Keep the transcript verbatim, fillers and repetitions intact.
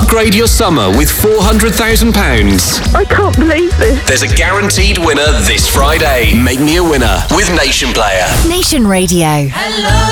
upgrade your summer with four hundred thousand pounds. I can't believe this. There's a guaranteed winner this Friday. Make me a winner with Nation Player. Nation Radio. Hello.